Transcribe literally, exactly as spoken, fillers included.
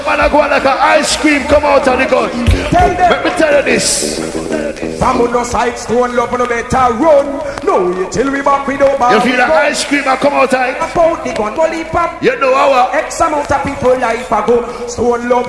Man, I go like an ice cream come out of the gun. Let me tell you this. From on no side, stone love no better run. No, you till we back with over. You feel the ice cream I come out of it? About the gun, go leap up. You know our X amount of people life ago. Stone love